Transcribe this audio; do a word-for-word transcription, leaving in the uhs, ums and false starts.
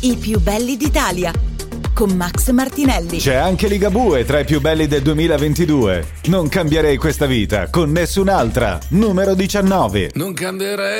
I più belli d'Italia con Max Martinelli. C'è anche Ligabue tra i più belli del duemilaventidue. Non cambierei questa vita con nessun'altra. Numero diciannove. Non cambierei